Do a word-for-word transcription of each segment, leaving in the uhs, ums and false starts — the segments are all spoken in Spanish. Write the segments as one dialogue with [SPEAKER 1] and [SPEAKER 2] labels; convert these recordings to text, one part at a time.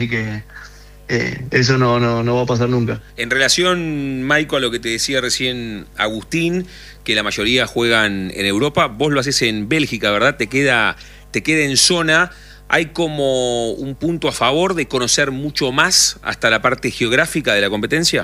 [SPEAKER 1] que eh, eso no, no, no va a pasar nunca.
[SPEAKER 2] En relación, Maico, a lo que te decía recién Agustín, que la mayoría juegan en Europa, vos lo haces en Bélgica, ¿verdad? Te queda, te queda en zona. ¿Hay como un punto a favor de conocer mucho más hasta la parte geográfica de la competencia?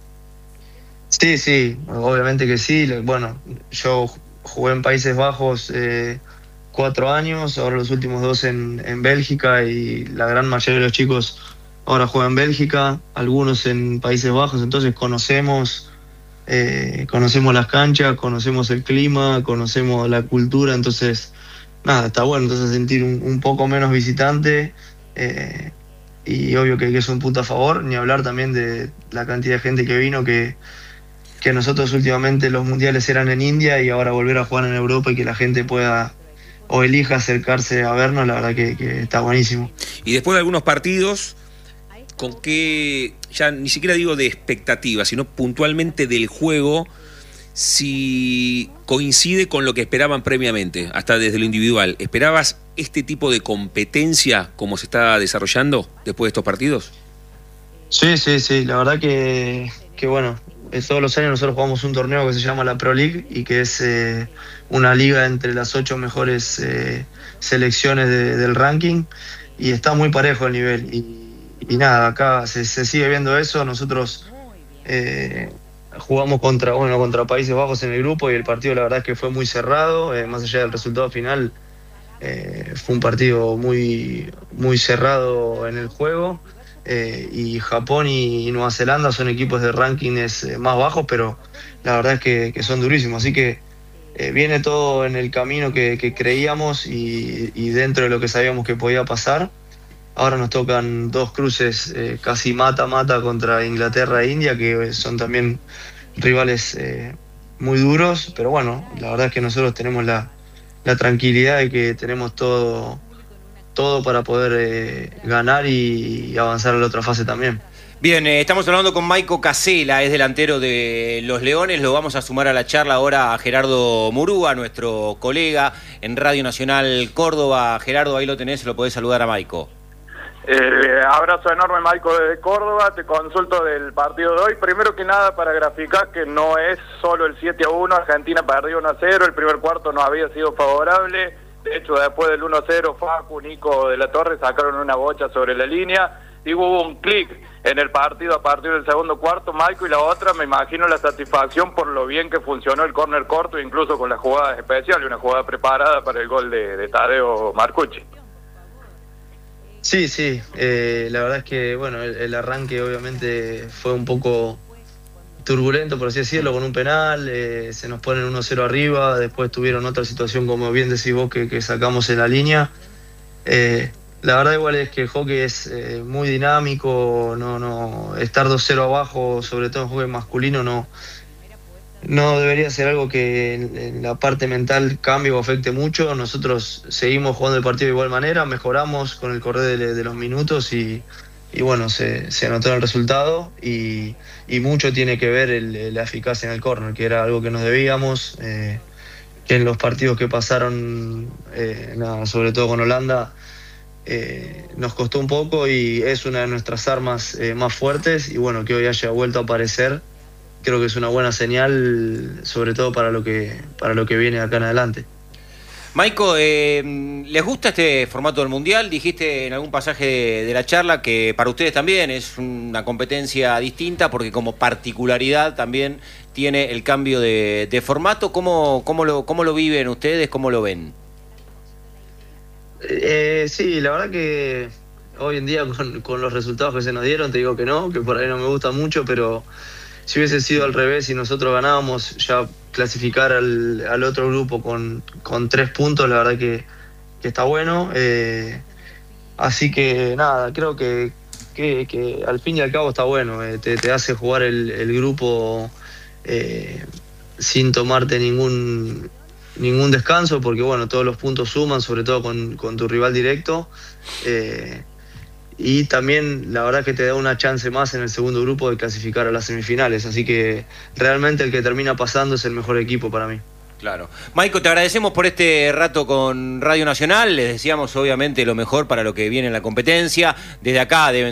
[SPEAKER 1] Sí, sí, obviamente que sí. Bueno, yo jugué en Países Bajos eh, cuatro años, ahora los últimos dos en, en Bélgica, y la gran mayoría de los chicos ahora juegan en Bélgica, algunos en Países Bajos, entonces conocemos, eh, conocemos las canchas, conocemos el clima, conocemos la cultura, entonces nada, está bueno, entonces sentir un, un poco menos visitante, eh, y obvio que, que es un punto a favor, ni hablar también de la cantidad de gente que vino, que, que nosotros últimamente los mundiales eran en India y ahora volver a jugar en Europa y que la gente pueda o elija acercarse a vernos, la verdad que, que está buenísimo.
[SPEAKER 2] Y después de algunos partidos, ¿con qué, ya ni siquiera digo de expectativa, sino puntualmente del juego, si coincide con lo que esperaban previamente, hasta desde lo individual? ¿Esperabas este tipo de competencia como se está desarrollando después de estos partidos?
[SPEAKER 1] Sí, sí, sí, la verdad que, que bueno, todos los años nosotros jugamos un torneo que se llama la Pro League y que es eh, una liga entre las ocho mejores eh, selecciones de, del ranking, y está muy parejo el nivel. Y, y nada, acá se, se sigue viendo eso. Nosotros eh, jugamos contra, bueno, contra Países Bajos en el grupo y el partido la verdad es que fue muy cerrado, eh, más allá del resultado final, eh, fue un partido muy, muy cerrado en el juego. Eh, y Japón y, y Nueva Zelanda son equipos de rankings eh, más bajos, pero la verdad es que, que son durísimos, así que eh, viene todo en el camino que, que creíamos y, y dentro de lo que sabíamos que podía pasar. Ahora nos tocan dos cruces eh, casi mata-mata contra Inglaterra e India, que son también rivales eh, muy duros, pero bueno, la verdad es que nosotros tenemos la, la tranquilidad de que tenemos todo todo para poder eh, ganar y, y avanzar a la otra fase también.
[SPEAKER 3] Bien, eh, estamos hablando con Maico Casela, es delantero de los Leones. Lo vamos a sumar a la charla ahora a Gerardo Murúa, nuestro colega en Radio Nacional Córdoba. Gerardo, ahí lo tenés, lo podés saludar a Maico.
[SPEAKER 4] Eh, abrazo enorme, Maico, desde Córdoba. Te consulto del partido de hoy. Primero que nada, para graficar que no es solo el siete a uno, Argentina perdió uno a cero, el primer cuarto no había sido favorable. De hecho, después del uno a cero, Facu, Nico de la Torre sacaron una bocha sobre la línea y hubo un clic en el partido a partir del segundo cuarto, Maico, y la otra, me imagino la satisfacción por lo bien que funcionó el córner corto, incluso con las jugadas especiales, una jugada preparada para el gol de, de Tadeo Marcucci.
[SPEAKER 1] Sí, sí, eh, la verdad es que bueno, el, el arranque obviamente fue un poco turbulento, por así decirlo, con un penal, eh, se nos ponen uno cero arriba, después tuvieron otra situación, como bien decís vos, que, que sacamos en la línea. Eh, la verdad igual es que el hockey es eh, muy dinámico, no, no, estar dos cero abajo, sobre todo en hockey masculino, no, no debería ser algo que en, en la parte mental cambie o afecte mucho. Nosotros seguimos jugando el partido de igual manera, mejoramos con el correr de, de los minutos y Y bueno, se, se anotó en el resultado y, y mucho tiene que ver el, la eficacia en el córner, que era algo que nos debíamos, eh, que en los partidos que pasaron, eh, nada, sobre todo con Holanda, eh, nos costó un poco y es una de nuestras armas eh, más fuertes, y bueno, que hoy haya vuelto a aparecer, creo que es una buena señal, sobre todo para lo que, para lo que viene acá en adelante.
[SPEAKER 3] Maico, eh, ¿les gusta este formato del Mundial? Dijiste en algún pasaje de, de la charla que para ustedes también es una competencia distinta porque como particularidad también tiene el cambio de, de formato. ¿Cómo, cómo, lo, ¿Cómo lo viven ustedes? ¿Cómo lo ven?
[SPEAKER 1] Eh, sí, la verdad que hoy en día con, con los resultados que se nos dieron, te digo que no, que por ahí no me gusta mucho, pero si hubiese sido al revés y nosotros ganábamos, ya clasificar al, al otro grupo con, con tres puntos, la verdad que, que está bueno. Eh, así que nada, creo que, que, que al fin y al cabo está bueno. Eh, te, te hace jugar el, el grupo eh, sin tomarte ningún, ningún descanso, porque bueno, todos los puntos suman, sobre todo con, con tu rival directo. Eh, Y también la verdad que te da una chance más en el segundo grupo de clasificar a las semifinales. Así que realmente el que termina pasando es el mejor equipo para mí.
[SPEAKER 3] Claro. Maico, te agradecemos por este rato con Radio Nacional. Les deseamos obviamente lo mejor para lo que viene en la competencia. Desde acá deben